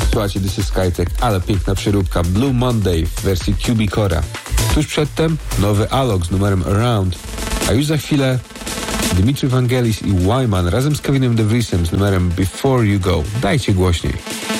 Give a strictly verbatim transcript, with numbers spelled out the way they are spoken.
Słuchajcie, This is Skytech, ale piękna przeróbka Blue Monday w wersji Cubicora. Tuż przedtem nowy Alok z numerem Around, a już za chwilę Dimitri Vangelis i Wyman razem z Kevinem DeVriesem z numerem Before You Go. Dajcie głośniej.